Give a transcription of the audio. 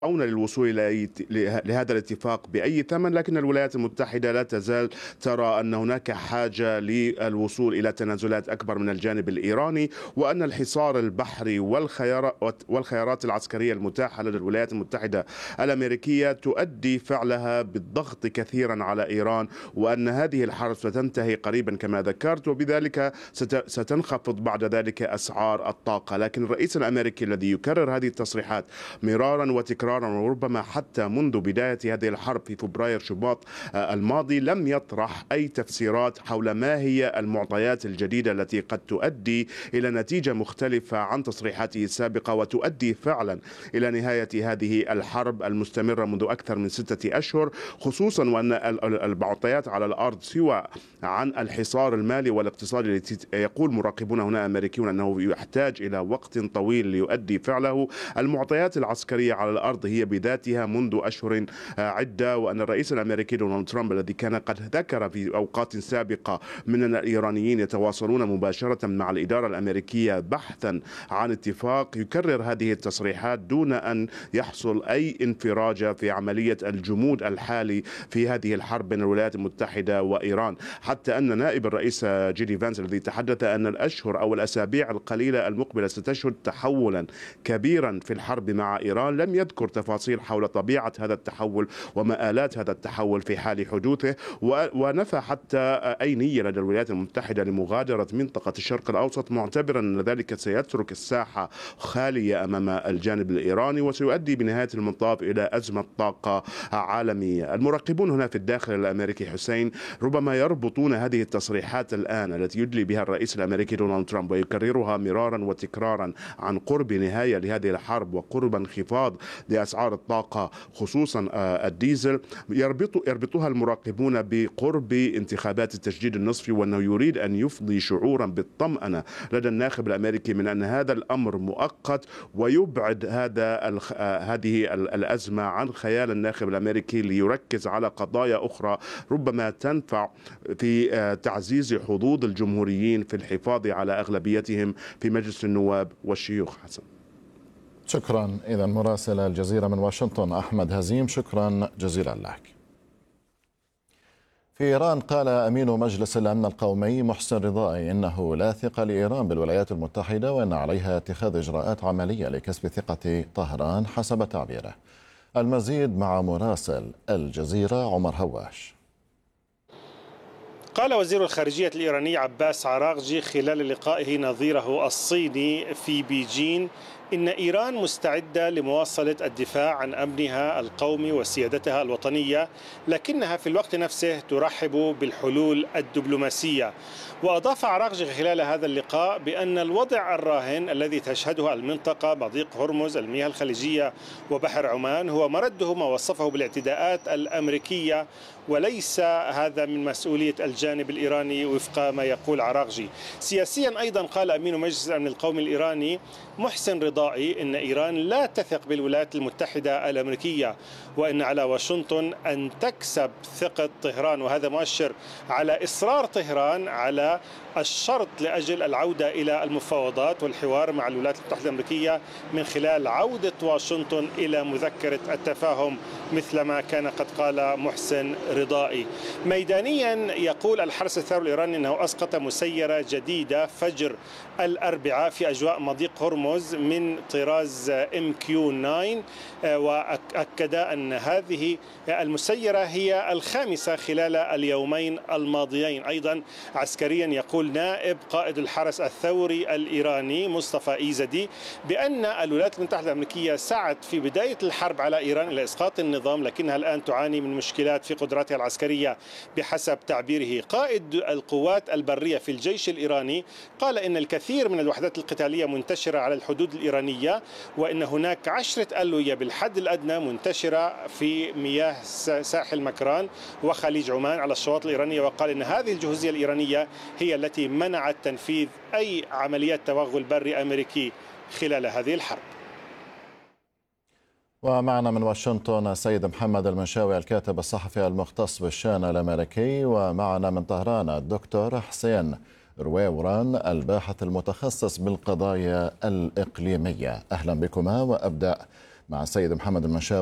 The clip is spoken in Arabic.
للوصول لهذا الاتفاق بأي ثمن، لكن الولايات المتحدة لا تزال ترى أن هناك حاجة للوصول إلى تنازلات أكبر من الجانب الإيراني، وأن الحصار البحري والخيارات العسكرية المتاحة لدى الولايات المتحدة الأمريكية تؤدي فعلها بالضغط كثيرا على إيران، وأن هذه الحرب ستنتهي قريبا كما ذكرت، وبذلك ستنخفض بعد ذلك أسعار الطاقة. لكن الرئيس الأمريكي الذي يكرر هذه التصريحات مرارا وتكرارا، وربما حتى منذ بداية هذه الحرب في فبراير شباط الماضي، لم يطرح أي تفسيرات حول ما هي المعطيات الجديدة التي قد تؤدي إلى نتيجة مختلفة عن تصريحاته السابقة، وتؤدي فعلا إلى نهاية هذه الحرب المستمرة منذ أكثر من 6 أشهر، خصوصا وأن المعطيات على الأرض سوى عن الحصار المالي والاقتصادي التي يقول مراقبون هنا أمريكيون أنه يحتاج إلى وقت طويل ليؤدي فعله. المعطيات العسكرية على الأرض هي بذاتها منذ أشهر عدة، وأن الرئيس الأمريكي دونالد ترامب الذي كان قد ذكر في أوقات سابقة من أن الإيرانيين يتواصلون مباشرة مع الإدارة الأمريكية بحثا عن اتفاق، يكرر هذه التصريحات دون أن يحصل أي انفراجة في عملية الجمود الحالي في هذه الحرب بين الولايات المتحدة وإيران، حتى أن نائب الرئيس جيدي فانس الذي تحدث أن الأشهر أو الأسابيع القليلة المقبلة ستشهد تحولا كبيرا في الحرب مع إيران، لم يذكر تفاصيل حول طبيعة هذا التحول ومآلات هذا التحول في حال حدوثه، ونفى حتى أي نية لدى الولايات المتحدة لمغادرة منطقة الشرق الأوسط، معتبرا أن ذلك سيترك الساحة خالية أمام الجانب الإيراني وسيؤدي بنهاية المطاف إلى أزمة طاقة عالمية. المراقبون هنا في الداخل الأمريكي حسين ربما يربطون هذه التصريحات الآن التي يدلي بها الرئيس الأمريكي دونالد ترامب ويكررها مرارا وتكرارا عن قرب نهاية لهذه الحرب وقرب انخفاض لأسعار الطاقة خصوصا الديزل، يربطها المراقبون بقرب انتخابات التجديد النصفي، وأنه يريد أن يفضي شعورا بالطمأنة لدى الناخب الأمريكي من أن هذا الأمر مؤقت، ويبعد هذه الأزمة عن خيال الناخب الأمريكي ليركز على قضايا أخرى ربما تنفع في تعزيز حظوظ الجمهوريين في الحفاظ على أغلبيتهم في مجلس النواب والشيوخ. حسن، شكرا. إذا مراسل الجزيرة من واشنطن أحمد هزيم، شكرا جزيلا لك. في إيران قال أمين مجلس الأمن القومي محسن رضائي إنه لا ثقة لإيران بالولايات المتحدة، وأن عليها اتخاذ إجراءات عملية لكسب ثقة طهران حسب تعبيره. المزيد مع مراسل الجزيرة عمر هواش. قال وزير الخارجية الإيراني عباس عراغجي خلال لقائه نظيره الصيني في بيجين إن إيران مستعدة لمواصلة الدفاع عن أمنها القومي وسيادتها الوطنية، لكنها في الوقت نفسه ترحب بالحلول الدبلوماسية. وأضاف عراغجي خلال هذا اللقاء بأن الوضع الراهن الذي تشهده المنطقة مضيق هرمز، المياه الخليجية وبحر عمان، هو مرده ما وصفه بالاعتداءات الأمريكية، وليس هذا من مسؤولية الجانب الإيراني وفق ما يقول عراغجي. سياسيا أيضا قال أمين مجلس الأمن القومي الإيراني محسن رضائي إن إيران لا تثق بالولايات المتحدة الأمريكية، وإن على واشنطن أن تكسب ثقة طهران، وهذا مؤشر على إصرار طهران على الشرط لأجل العودة إلى المفاوضات والحوار مع الولايات المتحدة الأمريكية من خلال عودة واشنطن إلى مذكرة التفاهم مثل ما كان قد قال محسن رضائي. ميدانيا يقول الحرس الثوري الإيراني أنه أسقط مسيرة جديدة فجر الأربعاء في أجواء مضيق هرمز من طراز MQ-9، وأكد أن هذه المسيرة هي الخامسة خلال اليومين الماضيين. أيضا عسكريا يقول نائب قائد الحرس الثوري الإيراني مصطفى إيزدي بأن الولايات المتحدة الأمريكية سعت في بداية الحرب على إيران إلى إسقاط النظام، لكنها الآن تعاني من مشكلات في قدراتها العسكرية بحسب تعبيره. قائد القوات البرية في الجيش الإيراني قال إن الكثير من الوحدات القتالية منتشرة على الحدود الإيرانية، وإن هناك 10 ألوية بالحد الأدنى منتشرة في مياه ساحل مكران وخليج عمان على الشواطئ الإيرانية، وقال إن هذه الجهوزية الإيرانية هي التي منعت تنفيذ أي عمليات توغل بري أمريكي خلال هذه الحرب. ومعنا من واشنطن السيد محمد المنشاوي الكاتب الصحفي المختص بالشأن الأمريكي، ومعنا من طهران الدكتور حسين رويوران الباحث المتخصص بالقضايا الإقليمية. أهلا بكما، وأبدأ مع السيد محمد المنشاوي